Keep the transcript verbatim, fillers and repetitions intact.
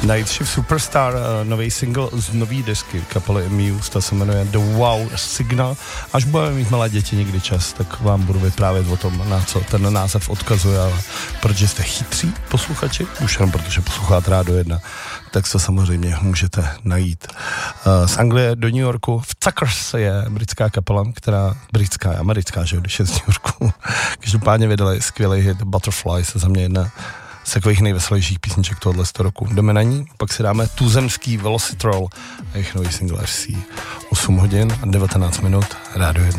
Night Shift Superstar, nový single z nový desky kapely Muse, ta se jmenuje The Wow Signal. Až budeme mít malé děti někdy čas, tak vám budu vyprávět o tom, na co ten název odkazuje, ale protože jste chytří posluchači, už jenom protože posloucháte Rádio jedna, tak to samozřejmě můžete najít. Z Anglie do New Yorku v Tuckers je britská kapela, která, britská, americká, že když je z New Yorku, každopádně vydali skvělý hit Butterflies, za mě jedna z takových nejveselějších písniček tohohle roku. Jdeme na ní, pak si dáme tuzemský Velocitrol a jejich nový single F C. osm hodin a devatenáct minut, Rádio jedna.